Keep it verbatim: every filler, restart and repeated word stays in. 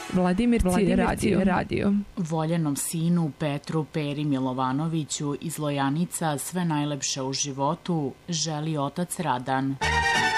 Vladimir radio. radio. Voljenom sinu Petru Peri Milovanoviću iz Lojanica sve najlepše u životu želi otac Radan.